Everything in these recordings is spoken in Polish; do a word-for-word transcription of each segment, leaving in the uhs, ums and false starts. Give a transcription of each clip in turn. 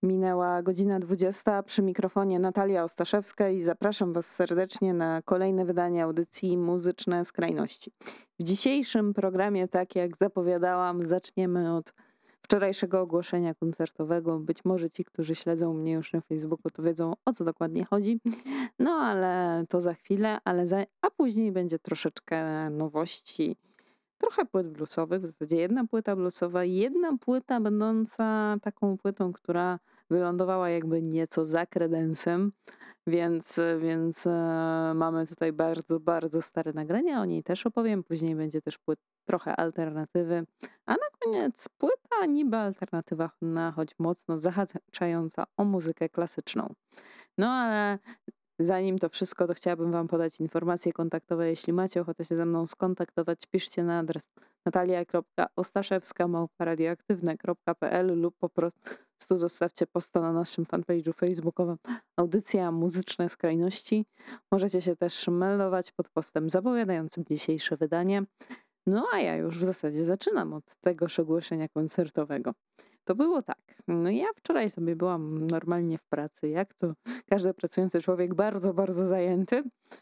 Minęła godzina dwudziesta, przy mikrofonie Natalia Ostaszewska i zapraszam Was serdecznie na kolejne wydanie audycji Muzyczne Skrajności. W dzisiejszym programie, tak jak zapowiadałam, zaczniemy od wczorajszego ogłoszenia koncertowego. Być może ci, którzy śledzą mnie już na Facebooku, to wiedzą, o co dokładnie chodzi. No ale to za chwilę, ale za... a później będzie troszeczkę nowości. Trochę płyt bluesowych, w zasadzie jedna płyta bluesowa, jedna płyta będąca taką płytą, która wylądowała jakby nieco za kredensem, więc, więc e, mamy tutaj bardzo, bardzo stare nagrania, o niej też opowiem, później będzie też płyt trochę alternatywy, a na koniec płyta niby alternatywna, choć mocno zahaczająca o muzykę klasyczną. No ale zanim to wszystko, to chciałabym Wam podać informacje kontaktowe. Jeśli macie ochotę się ze mną skontaktować, piszcie na adres natalia kropka ostaszewska małpa radioaktywne kropka pe el lub po prostu zostawcie posta na naszym fanpage'u facebookowym Audycja Muzyczne Skrajności. Możecie się też meldować pod postem zapowiadającym dzisiejsze wydanie. No a ja już w zasadzie zaczynam od tegoż ogłoszenia koncertowego. To było tak. No ja wczoraj sobie byłam normalnie w pracy, jak to każdy pracujący człowiek, bardzo, bardzo zajęty.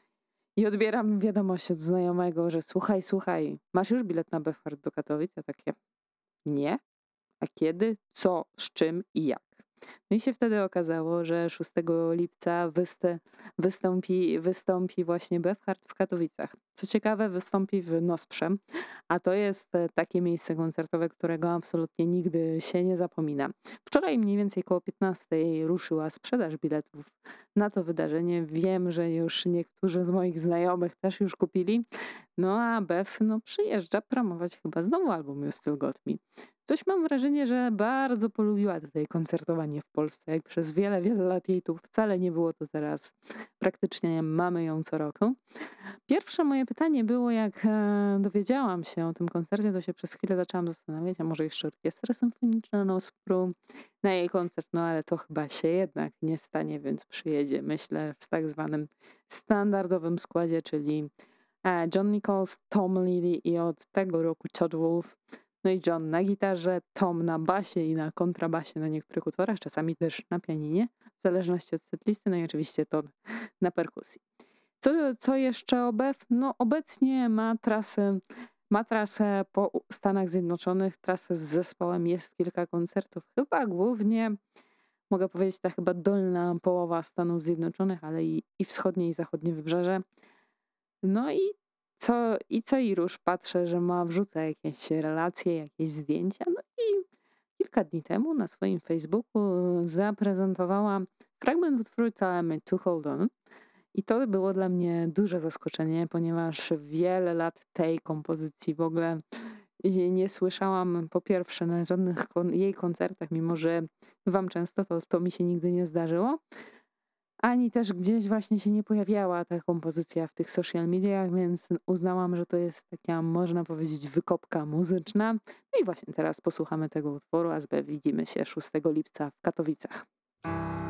I odbieram wiadomość od znajomego, że słuchaj, słuchaj, masz już bilet na Befhard do Katowic? Ja takie, nie. A kiedy, co, z czym i jak? No i się wtedy okazało, że szóstego lipca wystę, wystąpi, wystąpi właśnie Befhard w Katowicach. Co ciekawe, wystąpi w Nosprze, a to jest e, takie miejsce koncertowe, którego absolutnie nigdy się nie zapomina. Wczoraj mniej więcej koło piętnastej ruszyła sprzedaż biletów na to wydarzenie. Wiem, że już niektórzy z moich znajomych też już kupili. No a Bef no, przyjeżdża promować chyba znowu album You Still Got Me. Coś mam wrażenie, że bardzo polubiła tutaj koncertowanie w Polsce. Jak przez wiele, wiele lat jej tu wcale nie było, to teraz praktycznie mamy ją co roku. Pierwsze moje pytanie było, jak e, dowiedziałam się o tym koncercie, to się przez chwilę zaczęłam zastanawiać, a może jeszcze orkiestra symfoniczna Nospru na jej koncert, no ale to chyba się jednak nie stanie, więc przyjedzie, myślę, w tak zwanym standardowym składzie, czyli e, John Nichols, Tom Lilly i od tego roku Todd Wolfe. No i John na gitarze, Tom na basie i na kontrabasie na niektórych utworach, czasami też na pianinie, w zależności od setlisty, no i oczywiście Todd na perkusji. Co, co jeszcze o Bef? No obecnie ma trasę, ma trasę po U- Stanach Zjednoczonych, trasę z zespołem, jest kilka koncertów, chyba głównie, mogę powiedzieć, ta chyba dolna połowa Stanów Zjednoczonych, ale i, i wschodnie i zachodnie wybrzeże. No i co, i co i rusz patrzę, że ma wrzuca jakieś relacje, jakieś zdjęcia. No i kilka dni temu na swoim Facebooku zaprezentowała fragment utworu Tell Me to Hold On. I to było dla mnie duże zaskoczenie, ponieważ wiele lat tej kompozycji w ogóle jej nie słyszałam po pierwsze na żadnych kon- jej koncertach, mimo że bywam często, to, to mi się nigdy nie zdarzyło. Ani też gdzieś właśnie się nie pojawiała ta kompozycja w tych social mediach, więc uznałam, że to jest taka, można powiedzieć, wykopka muzyczna. No i właśnie teraz posłuchamy tego utworu, a z B widzimy się szóstego lipca w Katowicach.